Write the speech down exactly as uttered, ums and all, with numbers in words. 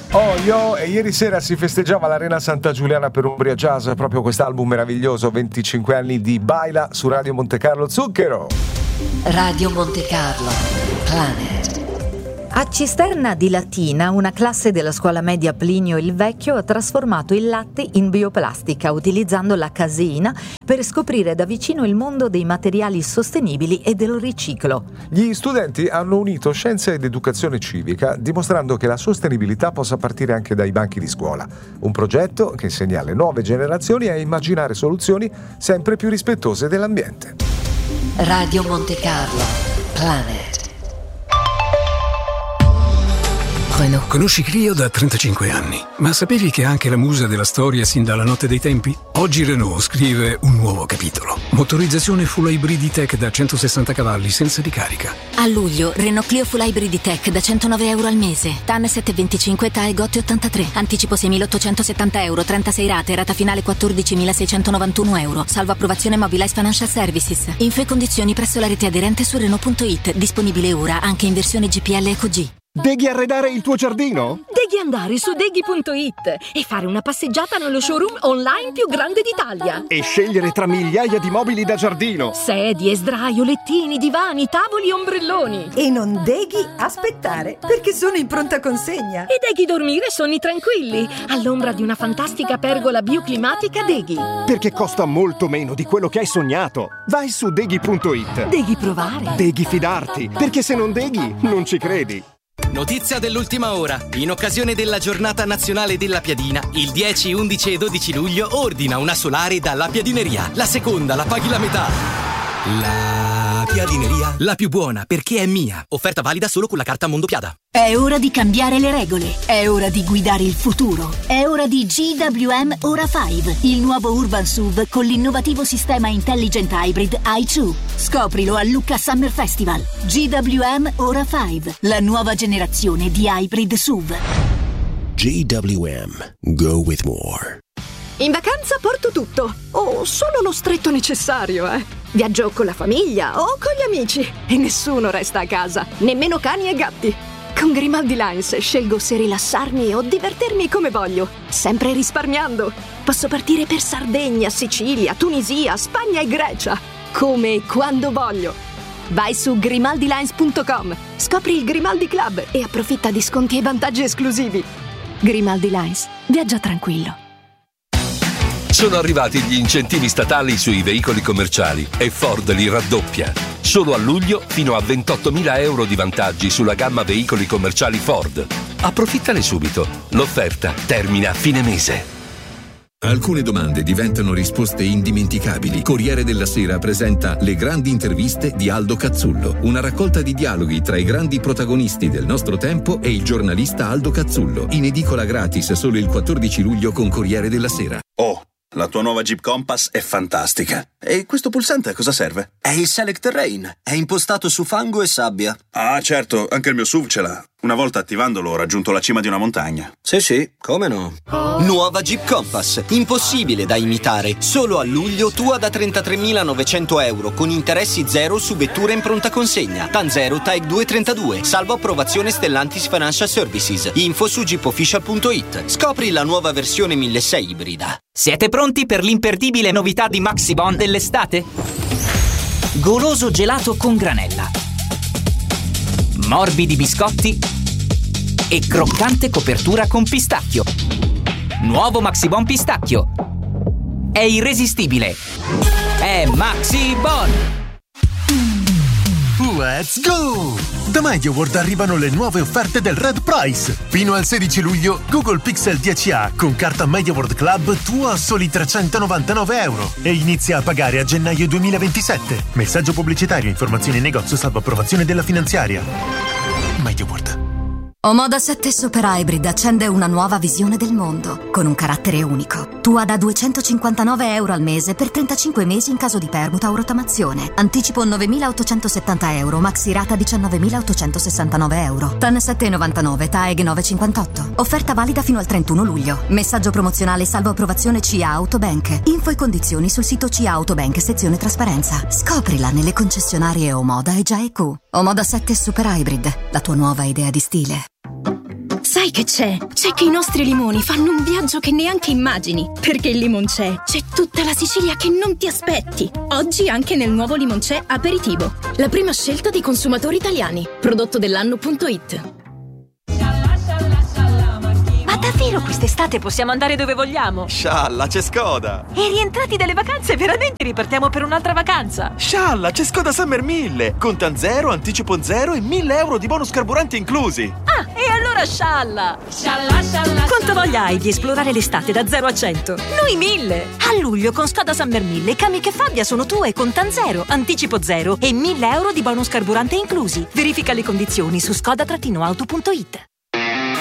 Oh yo, e ieri sera si festeggiava l'Arena Santa Giuliana per Umbria Jazz, proprio quest'album meraviglioso, venticinque anni di Baila su Radio Monte Carlo Zucchero. Radio Monte Carlo Planet. A Cisterna di Latina, una classe della scuola media Plinio il Vecchio ha trasformato il latte in bioplastica utilizzando la caseina per scoprire da vicino il mondo dei materiali sostenibili e del riciclo. Gli studenti hanno unito scienza ed educazione civica, dimostrando che la sostenibilità possa partire anche dai banchi di scuola. Un progetto che insegna alle nuove generazioni a immaginare soluzioni sempre più rispettose dell'ambiente. Radio Monte Carlo Planet. Renault. Conosci Clio da trentacinque anni, ma sapevi che è anche la musa della storia sin dalla notte dei tempi? Oggi Renault scrive un nuovo capitolo. Motorizzazione full hybrid E-Tech da centosessanta cavalli senza ricarica. A luglio, Renault Clio full hybrid E-Tech da centonove euro al mese. T A N settecentoventicinque, T A E Gotti ottantatré. Anticipo seimilaottocentosettanta euro, trentasei rate, rata finale quattordicimilaseicentonovantuno euro. Salvo approvazione Mobilize Financial Services. Info e condizioni presso la rete aderente su Renault punto it. Disponibile ora anche in versione G P L Eco G. Devi arredare il tuo giardino? Devi andare su deghi punto it e fare una passeggiata nello showroom online più grande d'Italia. E scegliere tra migliaia di mobili da giardino. Sedie, sdraio, lettini, divani, tavoli, ombrelloni. E non devi aspettare, perché sono in pronta consegna. E devi dormire sonni tranquilli, all'ombra di una fantastica pergola bioclimatica Deghi. Perché costa molto meno di quello che hai sognato. Vai su deghi punto it. Devi provare. Devi fidarti, perché se non deghi, non ci credi. Notizia dell'ultima ora. In occasione della giornata nazionale della piadina, il dieci, undici e dodici luglio ordina una solare dalla Piadineria. La seconda la paghi la metà. La Piadineria, la più buona perché è mia. Offerta valida solo con la carta Mondopiada. È ora di cambiare le regole. È ora di guidare il futuro. È ora di G W M Ora cinque, il nuovo Urban S U V con l'innovativo sistema Intelligent Hybrid i due. Scoprilo a Lucca Summer Festival. G W M Ora cinque, la nuova generazione di hybrid S U V. G W M. Go with more. In vacanza porto tutto, o solo lo stretto necessario, eh. Viaggio con la famiglia o con gli amici e nessuno resta a casa, nemmeno cani e gatti. Con Grimaldi Lines scelgo se rilassarmi o divertirmi come voglio, sempre risparmiando. Posso partire per Sardegna, Sicilia, Tunisia, Spagna e Grecia, come e quando voglio. Vai su grimaldi lines punto com, scopri il Grimaldi Club e approfitta di sconti e vantaggi esclusivi. Grimaldi Lines, viaggia tranquillo. Sono arrivati gli incentivi statali sui veicoli commerciali e Ford li raddoppia. Solo a luglio fino a ventottomila euro di vantaggi sulla gamma veicoli commerciali Ford. Approfittane subito. L'offerta termina a fine mese. Alcune domande diventano risposte indimenticabili. Corriere della Sera presenta Le grandi interviste di Aldo Cazzullo, una raccolta di dialoghi tra i grandi protagonisti del nostro tempo e il giornalista Aldo Cazzullo, in edicola gratis solo il quattordici luglio con Corriere della Sera. Oh, la tua nuova Jeep Compass è fantastica. E questo pulsante a cosa serve? È il Select Terrain, è impostato su fango e sabbia. Ah, certo, anche il mio S U V ce l'ha. Una volta attivandolo ho raggiunto la cima di una montagna. Sì, sì, come no? Nuova Jeep Compass, impossibile da imitare. Solo a luglio tua da trentatremilanovecento euro con interessi zero su vetture in pronta consegna. T A N zero, T A E C due trentadue. Salvo approvazione Stellantis Financial Services. Info su jeep official punto it. Scopri la nuova versione milleseicento ibrida. Siete pronti per l'imperdibile novità di Maxibon dell'estate? Goloso gelato con granella, morbidi biscotti e croccante copertura con pistacchio. Nuovo Maxibon pistacchio. È irresistibile. È Maxibon. Let's go! Da MediaWorld arrivano le nuove offerte del Red Price. Fino al sedici luglio, Google Pixel dieci A con carta MediaWorld Club tuo a soli trecentonovantanove euro e inizia a pagare a gennaio duemilaventisette. Messaggio pubblicitario, informazioni in negozio salvo approvazione della finanziaria. MediaWorld. Omoda sette Super Hybrid accende una nuova visione del mondo, con un carattere unico. Tua da duecentocinquantanove euro al mese per trentacinque mesi in caso di permuta o rottamazione. Anticipo novemilaottocentosettanta euro, maxi rata diciannovemilaottocentosessantanove euro. T A N sette virgola novantanove, T A E G novecentocinquantotto. Offerta valida fino al trentuno luglio. Messaggio promozionale salvo approvazione C A Autobank. Info e condizioni sul sito C A Autobank, sezione trasparenza. Scoprila nelle concessionarie Omoda e G I E Q. Omoda sette Super Hybrid, la tua nuova idea di stile. Sai che c'è? C'è che i nostri limoni fanno un viaggio che neanche immagini. Perché il Limoncè c'è tutta la Sicilia che non ti aspetti. Oggi anche nel nuovo Limoncè Aperitivo. La prima scelta dei consumatori italiani. Prodotto dell'anno punto it. Ma davvero quest'estate possiamo andare dove vogliamo? Scialla, c'è Skoda! E rientrati dalle vacanze veramente ripartiamo per un'altra vacanza? Scialla, c'è Skoda Summer mille! Contan zero, anticipo zero e mille euro di bonus carburante inclusi! Ah, e allora scialla! Scialla, scialla! Quanta voglia hai di esplorare l'estate da zero a cento? Noi mille! A luglio con Skoda Summer mille, Kamiq e Fabia sono tue con Contan zero, anticipo zero e mille euro di bonus carburante inclusi. Verifica le condizioni su skoda auto punto it.